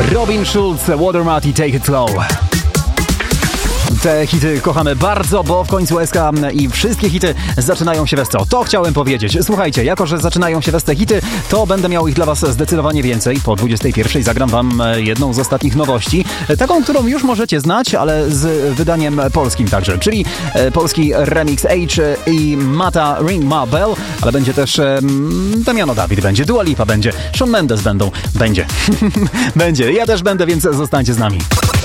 Robin Schulz, Watermati, Take It Slow. Te hity kochamy bardzo, bo w końcu SK i wszystkie hity zaczynają się we SCO. To chciałem powiedzieć. Słuchajcie, jako że zaczynają się we te hity, to będę miał ich dla was zdecydowanie więcej. Po 21 zagram wam jedną z ostatnich nowości. Taką, którą już możecie znać, ale z wydaniem polskim także. Czyli polski remix H i Mata Ring My Bell, ale będzie też Damiano David będzie, Dua Lipa będzie, Shawn Mendes będzie. Będzie. Ja też będę, więc zostańcie z nami.